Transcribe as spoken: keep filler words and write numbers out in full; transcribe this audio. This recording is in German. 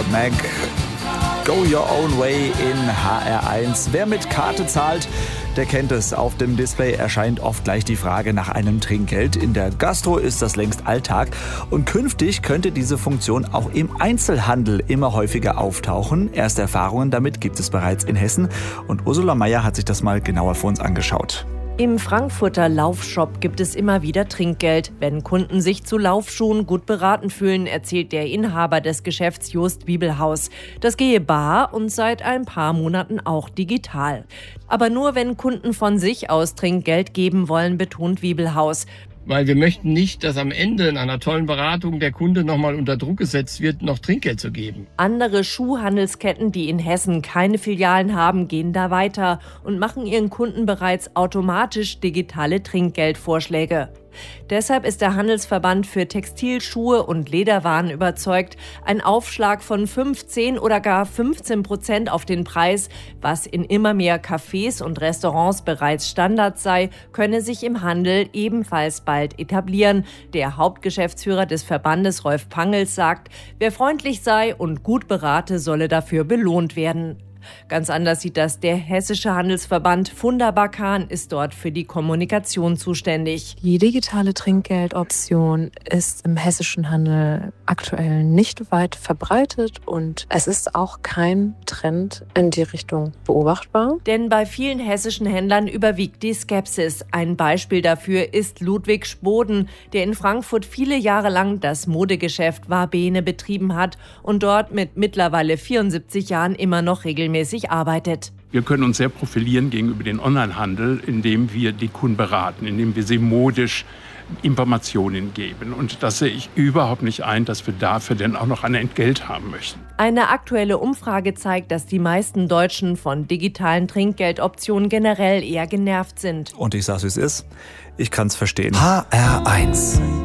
Fleetwood Mac. Go Your Own Way in H R eins. Wer mit Karte zahlt, der kennt es. Auf dem Display erscheint oft gleich die Frage nach einem Trinkgeld. In der Gastro ist das längst Alltag. Und künftig könnte diese Funktion auch im Einzelhandel immer häufiger auftauchen. Erste Erfahrungen damit gibt es bereits in Hessen. Und Ursula Meier hat sich das mal genauer für uns angeschaut. Im Frankfurter Laufshop gibt es immer wieder Trinkgeld, wenn Kunden sich zu Laufschuhen gut beraten fühlen, erzählt der Inhaber des Geschäfts Jost Wiebelhaus. Das gehe bar und seit ein paar Monaten auch digital. Aber nur wenn Kunden von sich aus Trinkgeld geben wollen, betont Wiebelhaus. Weil wir möchten nicht, dass am Ende in einer tollen Beratung der Kunde nochmal unter Druck gesetzt wird, noch Trinkgeld zu geben. Andere Schuhhandelsketten, die in Hessen keine Filialen haben, gehen da weiter und machen ihren Kunden bereits automatisch digitale Trinkgeldvorschläge. Deshalb ist der Handelsverband für Textil-, Schuhe und Lederwaren überzeugt, ein Aufschlag von fünfzehn oder gar fünfzehn Prozent auf den Preis, was in immer mehr Cafés und Restaurants bereits Standard sei, könne sich im Handel ebenfalls bald etablieren. Der Hauptgeschäftsführer des Verbandes, Rolf Pangels, sagt, wer freundlich sei und gut berate, solle dafür belohnt werden. Ganz anders sieht das der Hessische Handelsverband. Funda Bakan ist dort für die Kommunikation zuständig. Die digitale Trinkgeldoption ist im hessischen Handel aktuell nicht weit verbreitet und es ist auch kein Trend in die Richtung beobachtbar. Denn bei vielen hessischen Händlern überwiegt die Skepsis. Ein Beispiel dafür ist Ludwig Spoden, der in Frankfurt viele Jahre lang das Modegeschäft Wabene betrieben hat und dort mit mittlerweile vierundsiebzig Jahren immer noch regelmäßig arbeitet. Wir können uns sehr profilieren gegenüber dem Onlinehandel, indem wir die Kunden beraten, indem wir sie modisch Informationen geben. Und das sehe ich überhaupt nicht ein, dass wir dafür denn auch noch ein Entgelt haben möchten. Eine aktuelle Umfrage zeigt, dass die meisten Deutschen von digitalen Trinkgeldoptionen generell eher genervt sind. Und ich sag's, wie es ist. Ich kann's verstehen. H R eins